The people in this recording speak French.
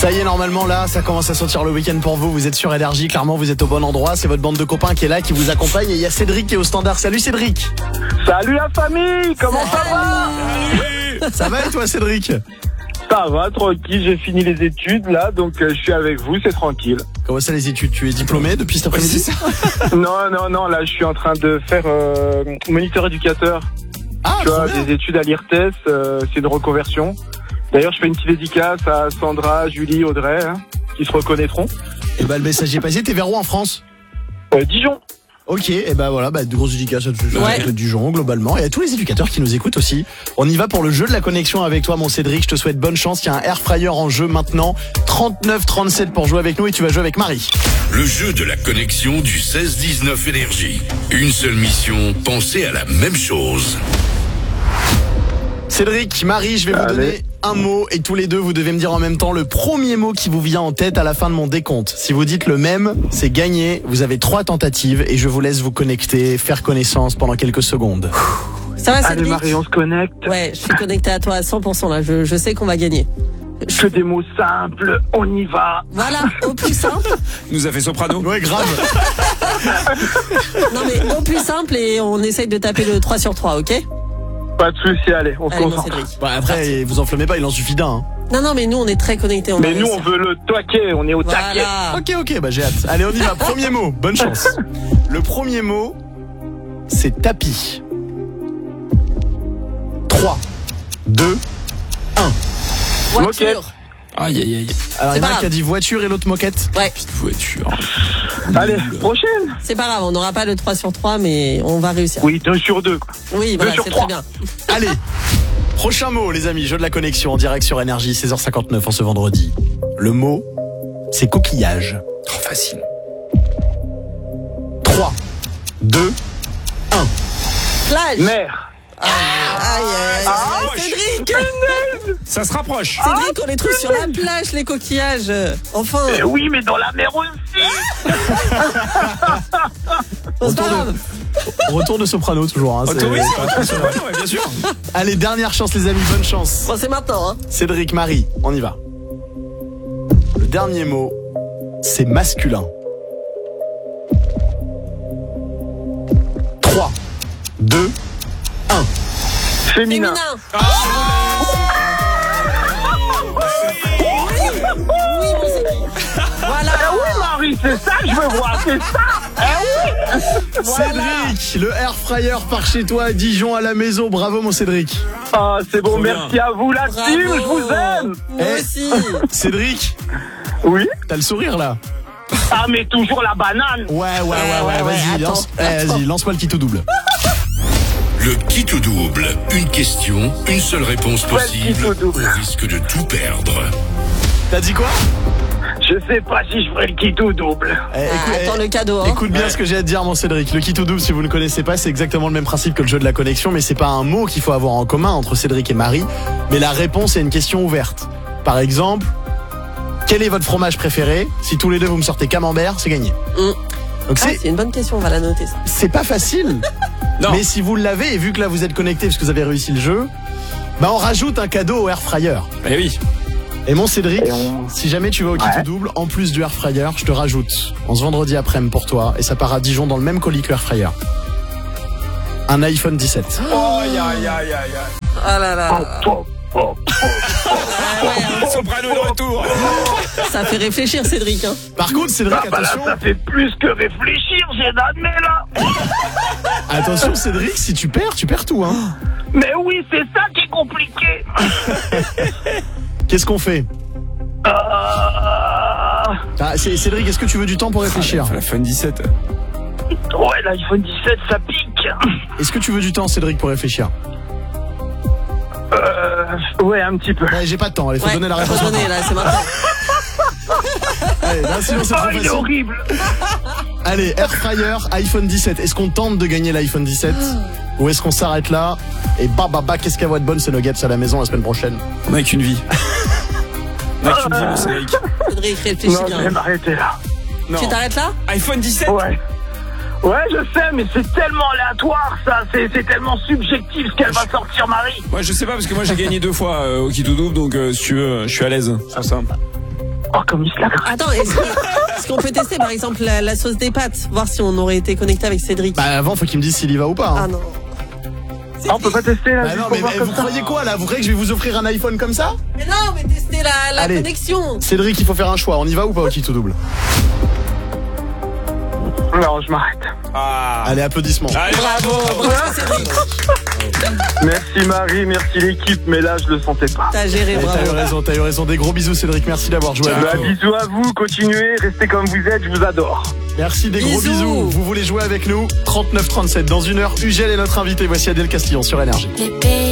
Ça y est, normalement là, ça commence à sentir le week-end pour vous. Vous êtes sur Énergie, clairement vous êtes au bon endroit. C'est votre bande de copains qui est là, qui vous accompagne. Et il y a Cédric qui est au standard. Salut Cédric. Salut la famille, comment ça va? Ça va et toi Cédric? Ça va, tranquille, j'ai fini les études là, donc je suis avec vous, c'est tranquille. Comment ça les études? Tu es diplômé depuis cet après-midi? Non, là je suis en train de faire moniteur éducateur. Ah, tu vois, des études à l'IRTES, c'est une reconversion. D'ailleurs, je fais une petite dédicace à Sandra, Julie, Audrey, qui se reconnaîtront. Et bah le message est passé, t'es vers où en France? Dijon. Ok, et bah voilà, de grosses éducations à Dijon globalement, et à tous les éducateurs qui nous écoutent aussi. On y va pour le jeu de la connexion avec toi mon Cédric, je te souhaite bonne chance, il y a un air fryer en jeu maintenant, 39-37 pour jouer avec nous et tu vas jouer avec Marie. Le jeu de la connexion du 16-19 Énergie. Une seule mission, penser à la même chose. Cédric, Marie, je vais vous donner un mot et tous les deux vous devez me dire en même temps le premier mot qui vous vient en tête à la fin de mon décompte. Si vous dites le même, c'est gagné, vous avez 3 tentatives et je vous laisse vous connecter, faire connaissance pendant quelques secondes. Ça va Cédric? Allez Marie, on se connecte. Ouais, je suis connecté à toi à 100% là, je sais qu'on va gagner. Que des mots simples, on y va. Voilà, au plus simple. Nous a fait Soprano. Ouais, grave. Non mais au plus simple et on essaye de taper le 3 sur 3, ok? Pas de soucis, allez, on se Allez, mon concentre. Cédric. Bah après, vous enflammez pas, il en suffit d'un. Non, mais nous on est très connectés. Mais nous on veut le taquet, on est au taquet. Voilà. Ok, bah j'ai hâte. Allez, on y va. Premier mot, bonne chance. Le premier mot, c'est tapis. 3, 2, 1. Voiture. Aïe aïe aïe. Alors il y en a pas un qui a dit voiture et l'autre moquette. Ouais, Petite voiture. Allez, prochaine. c'est pas grave, on n'aura pas le 3 sur 3 mais on va réussir. Oui, 2 sur 2. Oui, voilà, sur c'est 3. très bien. Allez, prochain mot les amis, jeu de la connexion en direct sur Énergie, 16h59 en ce vendredi. Le mot, c'est coquillage. Trop facile. 3, 2, 1. Plage. Mer. Aïe. Cédric, Ça se rapproche. Cédric, on les trouve sur la plage, les coquillages. Enfin, Oui, mais dans la mer aussi. c'est pas grave. Retour de Soprano toujours. Hein, Oui, c'est Soprano, ouais, bien sûr. Allez, dernière chance les amis, bonne chance. Bon, c'est maintenant, hein. Cédric, Marie, on y va. Le dernier mot, c'est masculin. 3, 2, 1. Féminin. Oui, mon Cédric. Voilà. Oui, Marie, c'est ça que je veux voir, c'est ça. Cédric, le air fryer par chez toi à Dijon à la maison. Bravo mon Cédric. Ah, c'est bon, Trop bien. merci à vous la Bravo. team, je vous aime. Moi aussi. Cédric, Oui. t'as le sourire là. Ah, mais toujours la banane. Ouais, Ouais, vas-y, lance-moi le qui tout double. Le qui tout double. Une question, une seule réponse Ouais, possible. qui tout double. Au risque de tout perdre. T'as dit quoi? Je sais pas si je ferai le kito double. Attends le cadeau, hein. Écoute bien ce que j'ai à te dire mon Cédric. Le Kito double, si vous ne connaissez pas, c'est exactement le même principe que le jeu de la connexion, mais c'est pas un mot qu'il faut avoir en commun entre Cédric et Marie, mais la réponse est une question ouverte. Par exemple, quel est votre fromage préféré? Si tous les deux vous me sortez camembert, c'est gagné. Donc Ah, c'est une bonne question, on va la noter ça. c'est pas facile. Non. Mais si vous l'avez, et vu que là vous êtes connectés parce que vous avez réussi le jeu, bah on rajoute un cadeau au air fryer. Eh oui. Et mon Cédric, Et on- si jamais tu vas au Kito double, en plus du air fryer, je te rajoute en ce vendredi après-midi pour toi, et ça part à Dijon dans le même colis que l'air fryer. Un iPhone 17. Oh aïe aïe aïe aïe. Oh là là. Soprano de retour. Ça fait réfléchir Cédric, hein. Par contre, Cédric, Ah, bah là, attention, ça fait plus que réfléchir, j'ai d'admettre là. attention Cédric, si tu perds tout, hein. Mais oui, c'est ça qui est compliqué. Qu'est-ce qu'on fait? Cédric, est-ce que tu veux du temps pour réfléchir? La fin 17. Ouais, l'iPhone 17, ça pique. Est-ce que tu veux du temps, Cédric, pour réfléchir? Ouais, un petit peu. Ouais, j'ai pas de temps, il faut donner la réponse. Faut donner, là, c'est maintenant. Allez, là, sinon c'est Oh, trop il est facile. horrible. Allez, air fryer, iPhone 17. Est-ce qu'on tente de gagner l'iPhone 17 ou est-ce qu'on s'arrête là et qu'est-ce qu'elle va être bonne ces nuggets à la maison la semaine prochaine? On a qu'une vie. On a qu'une vie, mon Cédric. Cédric, réfléchis Non, je vais bien. m'arrêter là. Non. Tu t'arrêtes là? iPhone 17. Ouais. Ouais, je sais, mais c'est tellement aléatoire, ça. C'est tellement subjectif ce qu'elle va sortir, Marie. Moi, je sais pas, parce que moi, j'ai gagné 2 fois au Kito double, donc si tu veux, je suis à l'aise sur ça. Oh, comme il se la gratte. Attends, est-ce qu'on peut tester par exemple la sauce des pâtes, voir si on aurait été connecté avec Cédric? Bah avant, faut qu'il me dise s'il y va ou pas. Ah non. Ah, on peut pas tester là. Bah juste non, pour mais voir comme vous ça. croyez quoi là? Vous croyez que je vais vous offrir un iPhone comme ça? Mais non, mais tester la Allez. connexion. Cédric, il faut faire un choix. On y va ou pas au Kito double? Non, je m'arrête. Ah. Allez, applaudissements. Allez, Bravo Cédric. Merci Marie, merci l'équipe, mais là je le sentais pas. T'as géré, T'as eu bravo. raison. Des gros bisous, Cédric. Merci d'avoir joué avec Bah, nous. bisous à vous, continuez, restez comme vous êtes, je vous adore. Merci, des gros Bisous. bisous. Vous voulez jouer avec nous? 39-37. Dans une heure, Ugel est notre invité. Voici Adèle Castillon sur Énergie. Bébé